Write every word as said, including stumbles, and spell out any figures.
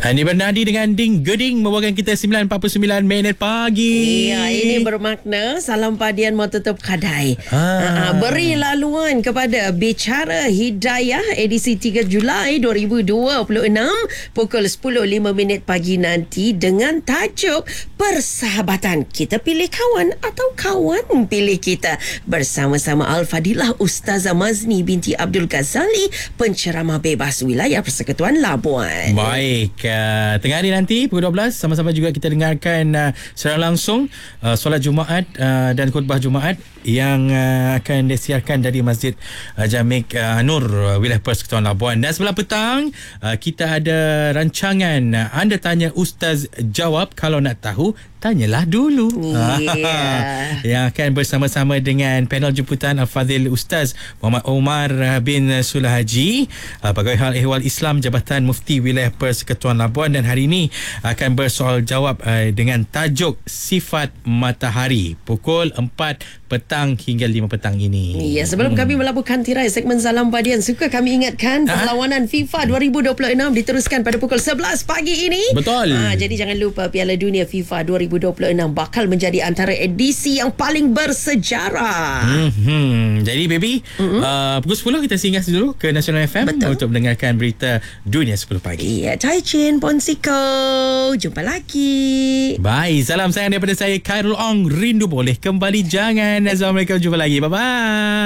Hani Bernardi dengan Ding Geding membawakan kita sembilan empat puluh sembilan minit pagi. Ya, ini bermakna salam padian mau tutup kadai. Ah. Ha, beri laluan kepada Bicara Hidayah edisi tiga Julai dua ribu dua puluh enam pukul sepuluh lima minit pagi nanti dengan tajuk Persahabatan. Kita pilih kawan atau kawan pilih kita. Bersama-sama Al-Fadilah Ustazah Mazni binti Abdul Ghazali, penceramah bebas wilayah Persekutuan Labuan. Baik, uh, tengah hari nanti pukul dua belas sama-sama juga kita dengarkan uh, secara langsung uh, solat Jumaat uh, dan khutbah Jumaat yang uh, akan disiarkan dari Masjid uh, Jamik uh, Nur uh, wilayah Persekutuan Labuan. Dan sebelah petang uh, kita ada rancangan uh, Anda Tanya Ustaz Jawab. Kalau nak tahu, tanyalah dulu. Yeah. Yang akan bersama-sama dengan panel jemputan Al-Fadhil Ustaz Muhammad Omar bin Sullah Haji, uh, Pegawai Hal Ehwal Islam Jabatan Mufti Wilayah Persekutuan Labuan, dan hari ini akan bersoal jawab uh, dengan tajuk Sifat Matahari pukul empat petang hingga lima petang ini. Ya, sebelum hmm. kami melabuhkan tirai segmen Salam Padian, suka kami ingatkan perlawanan FIFA dua ribu dua puluh enam diteruskan pada pukul sebelas pagi ini. Betul. Ha, jadi jangan lupa Piala Dunia FIFA dua ribu dua puluh enam bakal menjadi antara edisi yang paling bersejarah. Hmm. Jadi baby, mm-hmm. uh, pukul sepuluh kita singgah dulu ke Nasional F M. Betul. Untuk mendengarkan berita Dunia sepuluh pagi. Ya, Chai Chin Ponsiko. Jumpa lagi. Bye. Salam sayang daripada saya Khairul Ong. Rindu boleh kembali jangan. Assalamualaikum, jumpa lagi. Bye bye.